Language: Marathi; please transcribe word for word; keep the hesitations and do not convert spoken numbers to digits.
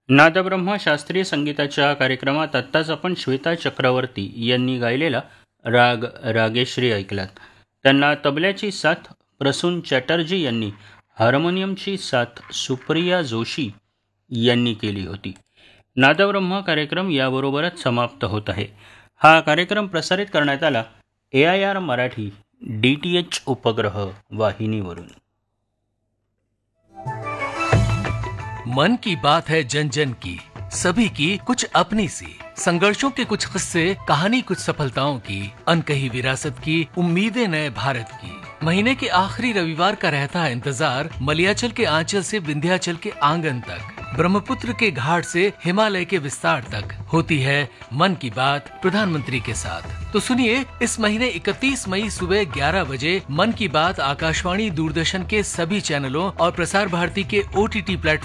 नादब्रह्म शास्त्रीय संगीताच्या कार्यक्रमात आत्ताच आपण श्वेता चक्रवर्ती यांनी गायलेला राग रागेश्री ऐकलात. त्यांना तबल्याची साथ प्रसून चॅटर्जी यांनी, हार्मोनियमची साथ सुप्रिया जोशी यांनी केली होती. नादब्रह्म कार्यक्रम याबरोबरच समाप्त होत आहे. हा कार्यक्रम प्रसारित करण्यात आला ए I R Marathi D T H उपग्रह वाहिनीवरून. मन की बात है जन जन की, सभी की कुछ अपनी सी, संघर्षों के कुछ किस्से, कहानी कुछ सफलताओं की, अनकही विरासत की, उम्मीदें नए भारत की. महीने के आखिरी रविवार का रहता है इंतजार, मलयाचल के आंचल से विंध्याचल के आंगन तक, ब्रह्मपुत्र के घाट से हिमालय के विस्तार तक होती है मन की बात प्रधानमंत्री के साथ. तो सुनिए, इस महीने इकतीस मई सुबह ग्यारह बजे मन की बात आकाशवाणी दूरदर्शन के सभी चैनलों और प्रसार भारती के ओ टी टी प्लेटफॉर्म